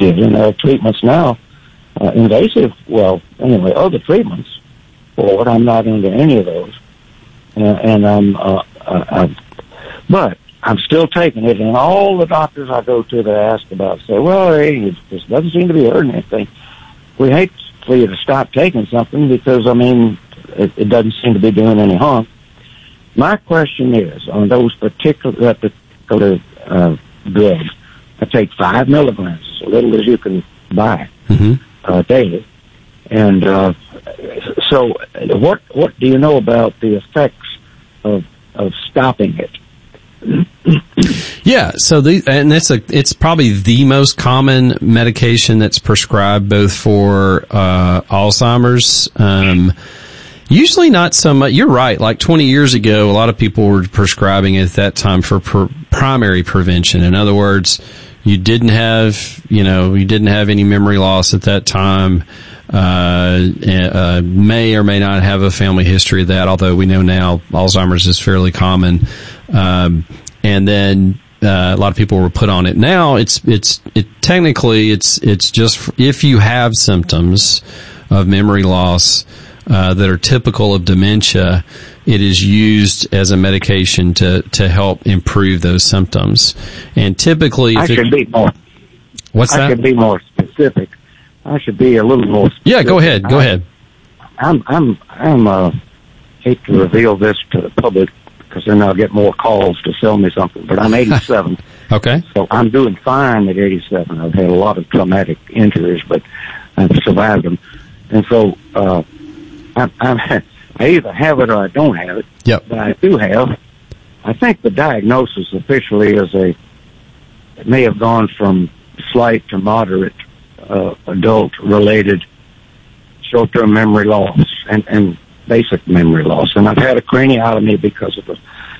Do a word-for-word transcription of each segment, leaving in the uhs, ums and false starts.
did. And there are treatments now, uh, invasive, well, anyway, other treatments for it. I'm not into any of those. Uh, and I'm, uh, uh, I'm, but I'm still taking it. And all the doctors I go to that ask about say, well, hey, it just doesn't seem to be hurting anything. We hate for you to stop taking something because, I mean, it, it doesn't seem to be doing any harm. My question is, on those particular, that particular uh, drugs, I take five milligrams, as little as you can buy, mm-hmm. uh, daily. And uh, so what what do you know about the effects of of stopping it? Yeah, so the and it's a it's probably the most common medication that's prescribed both for uh, Alzheimer's. Um, usually not so much. You're right. Like twenty years ago, a lot of people were prescribing it at that time for pr- primary prevention. In other words, you didn't have you know you didn't have any memory loss at that time. Uh, uh, may or may not have a family history of that, although we know now Alzheimer's is fairly common. Um, and then, uh, a lot of people were put on it. Now it's, it's, it technically it's, it's just if you have symptoms of memory loss, uh, that are typical of dementia, it is used as a medication to, to help improve those symptoms. And typically, I should it, be more, what's I that? should be more specific. I should be a little more specific. Yeah, go ahead. Go I, ahead. I'm, I'm, I'm, uh, hate to reveal this to the public because then I'll get more calls to sell me something, but I'm eighty-seven. Okay. So I'm doing fine at eighty-seven. I've had a lot of traumatic injuries, but I've survived them. And so, uh, I'm, I'm, I either have it or I don't have it. Yep. But I do have. I think the diagnosis officially is a, it may have gone from slight to moderate Uh, adult-related short-term memory loss and, and basic memory loss. And I've had a craniotomy because of a,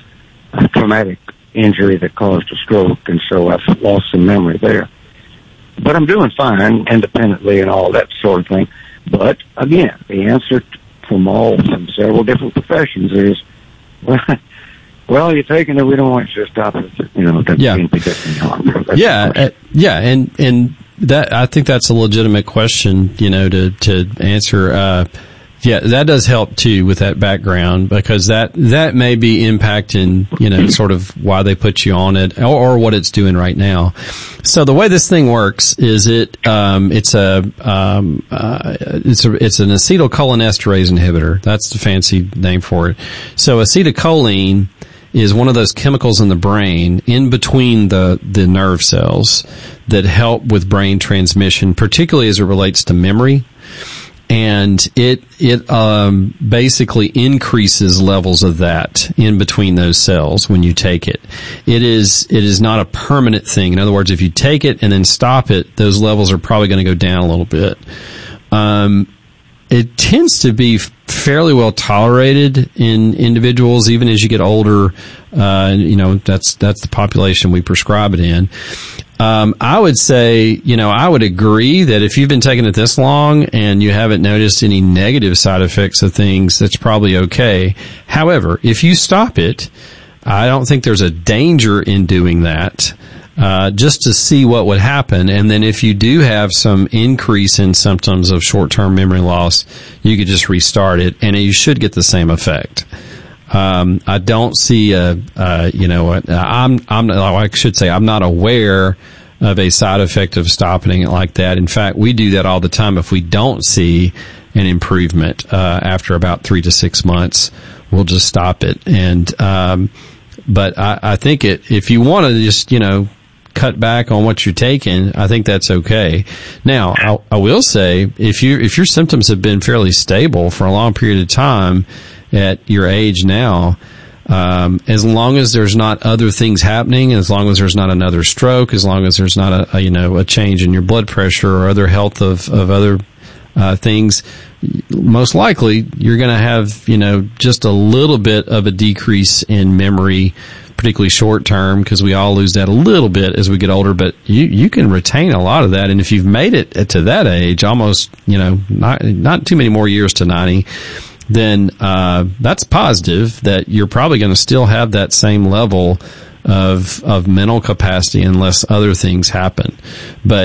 a traumatic injury that caused a stroke, and so I've lost some memory there. But I'm doing fine independently and all that sort of thing. But, again, the answer from all, from several different professions is, well, well, you're taking it, we don't want you to stop it. You know, it doesn't yeah. seem to get any harm. Yeah, uh, yeah, and, and, That I think that's a legitimate question, you know, to to answer. Uh, yeah, that does help too with that background because that that may be impacting, you know, sort of why they put you on it or, or what it's doing right now. So the way this thing works is it um, it's a um, uh, it's a it's an acetylcholinesterase inhibitor. That's the fancy name for it. So acetylcholine is one of those chemicals in the brain in between the, the nerve cells that help with brain transmission, particularly as it relates to memory. And it, it, um, basically increases levels of that in between those cells when you take it. It is, it is not a permanent thing. In other words, if you take it and then stop it, those levels are probably going to go down a little bit. Um, It tends to be fairly well tolerated in individuals, even as you get older. Uh, you know, that's, that's the population we prescribe it in. Um, I would say, you know, I would agree that if you've been taking it this long and you haven't noticed any negative side effects of things, that's probably okay. However, if you stop it, I don't think there's a danger in doing that. Uh, just to see what would happen. And then if you do have some increase in symptoms of short-term memory loss, you could just restart it and you should get the same effect. Um, I don't see a, uh, you know, a, I'm, I'm, I should say I'm not aware of a side effect of stopping it like that. In fact, we do that all the time. If we don't see an improvement, uh, after about three to six months, we'll just stop it. And, um, but I, I think it, if you want to just, you know, cut back on what you're taking, I think that's okay. Now, I, I will say, if you if your symptoms have been fairly stable for a long period of time at your age now, um, as long as there's not other things happening, as long as there's not another stroke, as long as there's not a, a you know a change in your blood pressure or other health of of other uh, things, most likely you're going to have you know just a little bit of a decrease in memory, particularly short term, because we all lose that a little bit as we get older, but you, you can retain a lot of that. And if you've made it to that age, almost, you know, not, not too many more years to ninety, then, uh, that's positive that you're probably going to still have that same level of, of mental capacity unless other things happen. But